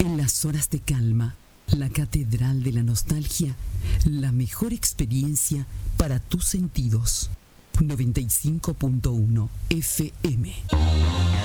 En las horas de calma, la Catedral de la Nostalgia, la mejor experiencia para tus sentidos. 95.1 FM.